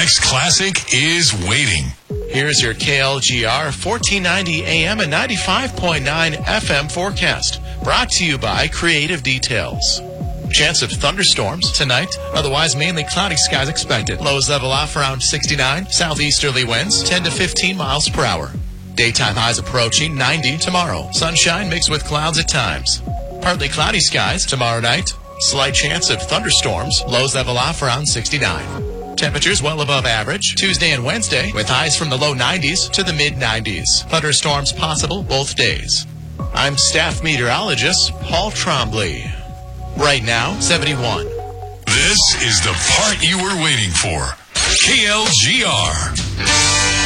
next classic is waiting. Here's your KLGR 1490 AM and 95.9 FM forecast. Brought to you by Creative Details. Chance of thunderstorms tonight. Otherwise, mainly cloudy skies expected. Lows level off around 69. Southeasterly winds 10 to 15 miles per hour. Daytime highs approaching 90 tomorrow. Sunshine mixed with clouds at times. Partly cloudy skies tomorrow night. Slight chance of thunderstorms. Lows level off around 69. Temperatures well above average Tuesday and Wednesday with highs from the low 90s to the mid 90s. Thunderstorms possible both days. I'm staff meteorologist Paul Trombley. Right now, 71. This is the part you were waiting for. KLGR.